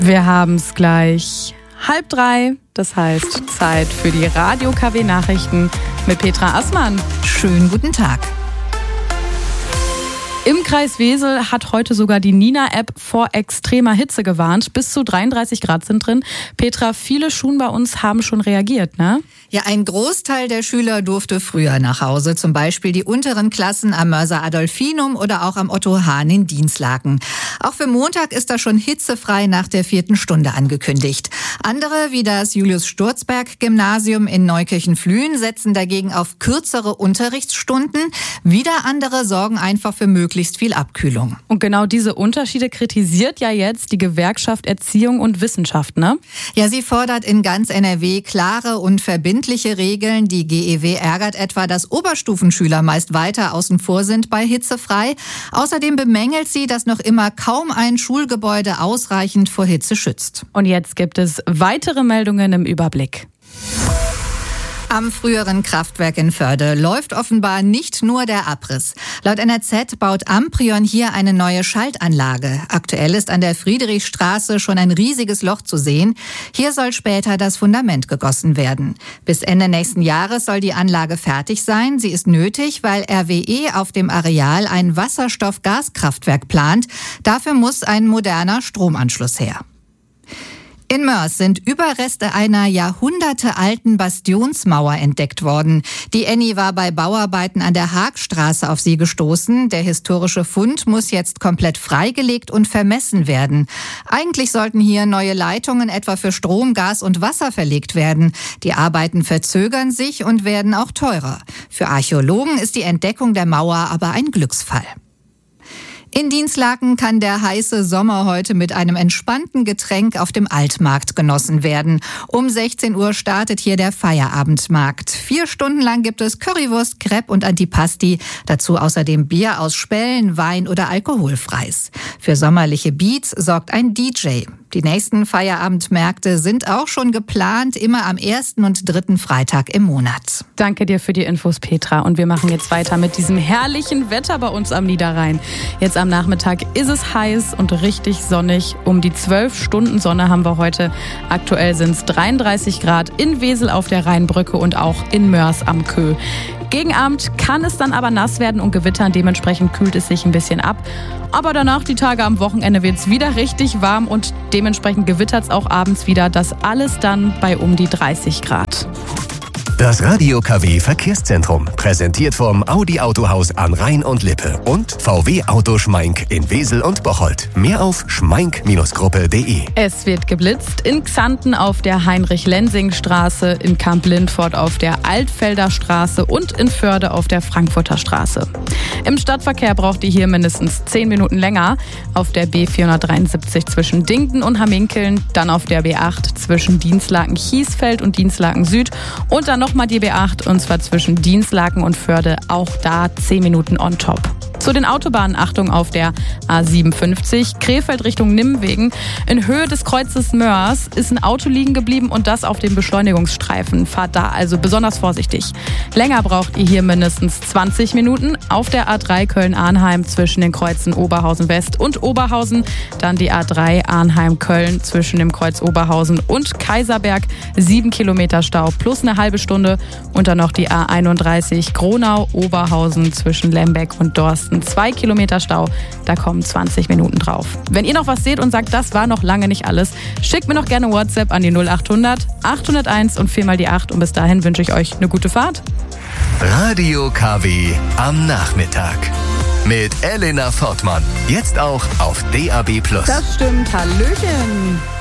Wir haben es gleich 2:30, das heißt Zeit für die Radio-KW-Nachrichten mit Petra Assmann. Schönen guten Tag. Im Kreis Wesel hat heute sogar die Nina-App vor extremer Hitze gewarnt. Bis zu 33 Grad sind drin. Petra, viele Schulen bei uns haben schon reagiert, ne? Ja, ein Großteil der Schüler durfte früher nach Hause. Zum Beispiel die unteren Klassen am Mörser Adolfinum oder auch am Otto Hahn in Dinslaken. Auch für Montag ist das schon hitzefrei nach der 4. Stunde angekündigt. Andere, wie das Julius-Sturzberg-Gymnasium in Neukirchen-Flühen, setzen dagegen auf kürzere Unterrichtsstunden. Wieder andere sorgen einfach für möglichst viel Abkühlung. Und genau diese Unterschiede kritisiert ja jetzt die Gewerkschaft Erziehung und Wissenschaft, ne? Ja, sie fordert in ganz NRW klare und verbindliche Regeln. Die GEW ärgert etwa, dass Oberstufenschüler meist weiter außen vor sind bei hitzefrei. Außerdem bemängelt sie, dass noch immer kaum ein Schulgebäude ausreichend vor Hitze schützt. Und jetzt gibt es weitere Meldungen im Überblick. Am früheren Kraftwerk in Förde läuft offenbar nicht nur der Abriss. Laut NRZ baut Amprion hier eine neue Schaltanlage. Aktuell ist an der Friedrichstraße schon ein riesiges Loch zu sehen. Hier soll später das Fundament gegossen werden. Bis Ende nächsten Jahres soll die Anlage fertig sein. Sie ist nötig, weil RWE auf dem Areal ein Wasserstoff-Gaskraftwerk plant. Dafür muss ein moderner Stromanschluss her. In Mörs sind Überreste einer jahrhundertealten Bastionsmauer entdeckt worden. Die Annie war bei Bauarbeiten an der Haagstraße auf sie gestoßen. Der historische Fund muss jetzt komplett freigelegt und vermessen werden. Eigentlich sollten hier neue Leitungen etwa für Strom, Gas und Wasser verlegt werden. Die Arbeiten verzögern sich und werden auch teurer. Für Archäologen ist die Entdeckung der Mauer aber ein Glücksfall. In Dinslaken kann der heiße Sommer heute mit einem entspannten Getränk auf dem Altmarkt genossen werden. Um 16 Uhr startet hier der Feierabendmarkt. 4 Stunden lang gibt es Currywurst, Crepe und Antipasti. Dazu außerdem Bier aus Spellen, Wein oder alkoholfreies. Für sommerliche Beats sorgt ein DJ. Die nächsten Feierabendmärkte sind auch schon geplant, immer am 1. und 3. Freitag im Monat. Danke dir für die Infos, Petra. Und wir machen jetzt weiter mit diesem herrlichen Wetter bei uns am Niederrhein. Jetzt am Nachmittag ist es heiß und richtig sonnig. Um die 12 Stunden Sonne haben wir heute. Aktuell sind es 33 Grad in Wesel auf der Rheinbrücke und auch in Mörs am Köh. Gegen Abend kann es dann aber nass werden und gewittern. Dementsprechend kühlt es sich ein bisschen ab. Aber danach, die Tage am Wochenende, wird es wieder richtig warm und dementsprechend gewittert es auch abends wieder. Das alles dann bei um die 30 Grad. Das Radio KW Verkehrszentrum, präsentiert vom Audi Autohaus an Rhein und Lippe und VW Auto Schmeink in Wesel und Bocholt. Mehr auf schmeink-gruppe.de. Es wird geblitzt in Xanten auf der Heinrich-Lensing-Straße, in Kamp-Lindfort auf der Altfelder Straße und in Förde auf der Frankfurter Straße. Im Stadtverkehr braucht ihr hier mindestens 10 Minuten länger. Auf der B473 zwischen Dingten und Hamminkeln, dann auf der B8 zwischen Dinslaken-Chiesfeld und Dinslaken-Süd und dann nochmal die B8 und zwar zwischen Dinslaken und Förde, auch da 10 Minuten on top. Zu den Autobahnen Achtung auf der A57, Krefeld Richtung Nimwegen. In Höhe des Kreuzes Mörs ist ein Auto liegen geblieben und das auf dem Beschleunigungsstreifen. Fahrt da also besonders vorsichtig. Länger braucht ihr hier mindestens 20 Minuten. Auf der A3 Köln-Arnheim zwischen den Kreuzen Oberhausen West und Oberhausen. Dann die A3 Arnheim-Köln zwischen dem Kreuz Oberhausen und Kaiserberg. 7 Kilometer Stau plus eine halbe Stunde. Und dann noch die A31 Gronau-Oberhausen zwischen Lembeck und Dorsten. 2 Kilometer Stau, da kommen 20 Minuten drauf. Wenn ihr noch was seht und sagt, das war noch lange nicht alles, schickt mir noch gerne WhatsApp an die 0800 801 und 4 mal die 8 und bis dahin wünsche ich euch eine gute Fahrt. Radio KW am Nachmittag. Mit Elena Fortmann. Jetzt auch auf DAB+. Das stimmt, hallöchen.